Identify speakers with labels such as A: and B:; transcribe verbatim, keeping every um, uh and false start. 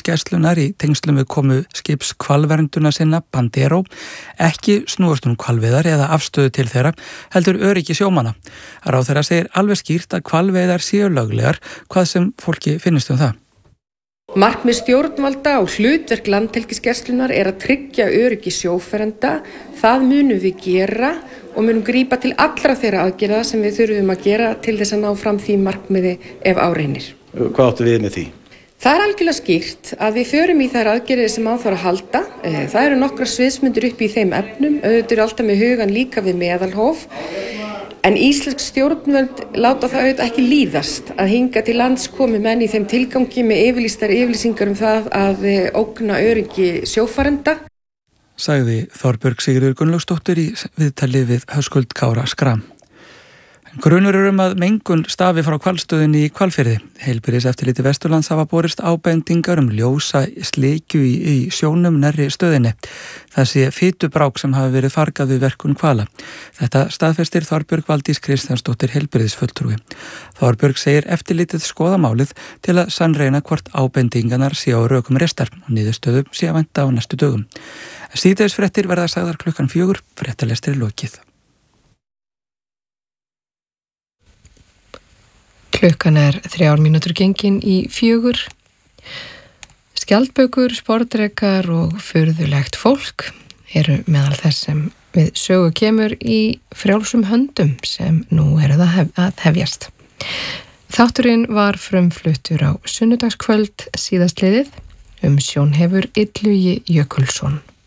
A: Landhelgisgæslunnar í tengslum við komu skips hvalvernduna sinna Bandero ekki snúast um hvalveiðar eða afstöðu til þeirra, heldur öryggi sjómanna. Ráðherra segir alveg skýrt að hvalveiðar séu löglegar, hvað sem fólki finnist um það.
B: Markmið stjórnvalda og hlutverk Landhelgisgæslunnar er að tryggja öryggi sjófarenda. Það munum við gera og munum grípa til allra þeirra aðgerða sem við þurfum að gera til þess að ná fram því markmiði ef á reynir.
C: Hvað áttu við með því?
B: Það er algjörlega skýrt að við förum í þær aðgerðir sem á þarf að halda. Það eru nokkra sviðsmyndir upp í þeim efnum, auðvitað er alltaf með hugan líka við meðalhóf. En íslensk stjórnvöld láta það auðvitað ekki líðast að hinga til lands komi menn í þeim tilgangi með yfirlýstar yfirlýsingar um það að ógna öryggi sjófarenda.
A: Sagði Þorbjörg Sigríður Gunnlaugsdóttir í viðtali við Höskuld Kára Skram. Grunur er um að mengun stafi frá hvalstöðinni í Hvalfirði. Heilbrigðiseftirliti Vesturlands hafa borist ábendingar um ljósa sleikju í, í sjónum nærri stöðinni. Það sé fitubrák sem hafi verið fargað við verkun hvala. Þetta staðfestir Þorbjörg Valdís Kristjánsdóttir heilbrigðisfulltrúi. Þorbjörg segir eftirlitið skoða málið til að sannreyna hvort ábendingarnar sé á rökum restar og niðurstöðu sé að vænta á næstu dögum. Síðdegisfréttir verða sagðar klukkan fjögur, fréttalestir lokið.
D: Klukkan er þrjár mínútur gengin í fjögur. Skjaldbökur, sportrekar og furðulegt fólk eru meðal þess sem við sögu kemur í frjálsum höndum sem nú eru það hef, að hefjast. Þátturinn var frumfluttur á sunnudagskvöld síðastliðið, umsjón hefur Illugi Jökulsson.